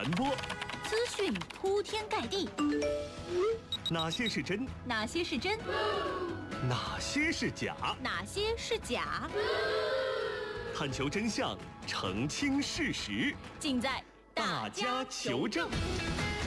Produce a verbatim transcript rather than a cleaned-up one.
播， 资讯铺天盖地， 哪些是真？ 哪些是真？ 哪些是假？ 哪些是假？ 探求真相，澄清事实， 尽在大家求证。